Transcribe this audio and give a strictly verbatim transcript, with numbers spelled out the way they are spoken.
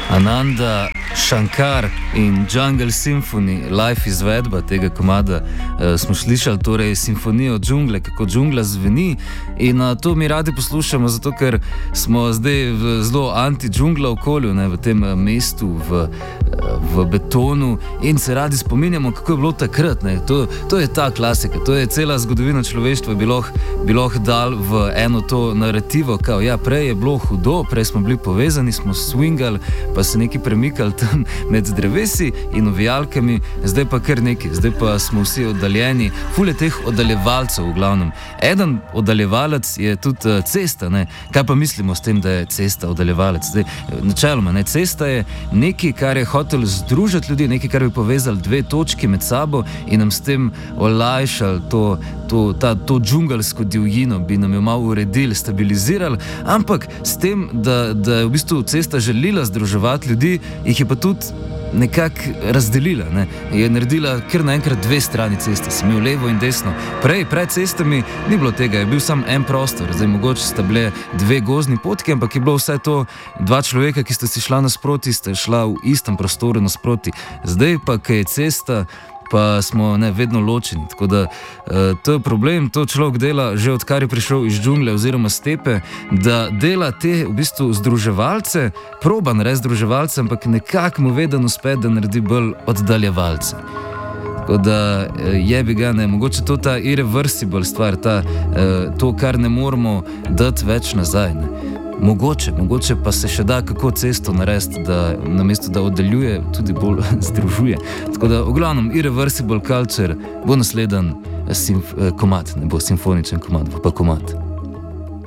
Ananda Shankar in Jungle Symphony, live izvedba tega komada, uh, smo slišali torej simfonijo džungle, kako džungla zveni, in uh, to mi radi poslušamo, zato ker smo zdaj v zelo anti-džungla okolju, ne, v tem uh, mestu, v, uh, v betonu, in se radi spominjamo, kako je bilo takrat. Ne. To, to je ta klasika, to je cela zgodovina človeštva, bi lahko bi lahko dal v eno to narativo, kao ja, prej je bilo hudo, prej smo bili povezani, smo swingali, pa se neki premikali tam med drevesi in ovijalkami, zdaj pa kar neki, zdaj pa smo vsi oddaljeni, ful je teh oddaljevalcev v glavnem. Eden oddaljevalec je tudi uh, cesta, ne. Kaj pa mislimo s tem, da je cesta oddaljevalec? Zdaj, načeloma, ne, cesta je nekaj, kar je hotel združiti ljudi, nekaj, kar bi povezali dve točki med sabo in nam s tem olajšali to, to, ta, to džungelsko divjino, bi nam jo malo uredili, stabilizirali, ampak s tem, da, da je v bistvu cesta želila združevati ljudi, jih je pa tudi nekako razdelila, ne. Je naredila kar naenkrat dve strani ceste, si imel levo in desno. Prej, pred cestami ni bilo tega, je bil sam en prostor, zdaj mogoče sta bile dve gozdni potki, ampak je bilo vse to dva človeka, ki sta si šla nasproti, sta šla v istem prostoru nasproti. Zdaj pa, ko je cesta, pa smo ne, vedno ločeni, tako da uh, to je problem, to človek dela že odkar je prišel iz džungle oziroma stepe, da dela te v bistvu združevalce, proba narediti združevalce, ampak nekako mu vedno uspe, da naredi bolj oddaljevalce. Tako da je bi ga, ne, mogoče to ta irreversible stvar, ta, uh, to, kar ne moramo dati več nazaj, ne. Mogoče, mogoče pa se še da kako cesto narediti, da namesto da oddaljuje, tudi bolj združuje. Tako da, v glavnem, irreversible culture bo nasleden simf- komad, ne bo simfoničen komad, bo pa komad.